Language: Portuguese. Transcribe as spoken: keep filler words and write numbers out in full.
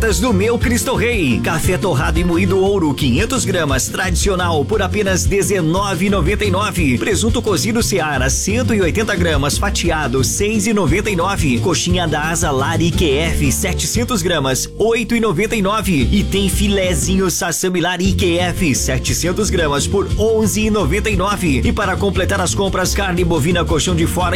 ofertas do Meu Cristo Rei. Café torrado e moído ouro, quinhentas gramas, tradicional, por apenas dezenove e noventa e nove. Presunto cozido Seara, cento e oitenta gramas, fatiado, seis e noventa e nove. Coxinha da Asa Lari Q F, setecentas gramas, oito e noventa e nove. E tem filezinho Sassami Lari Q F, setecentas gramas, por onze e noventa e nove. E para completar as compras, carne bovina colchão de fora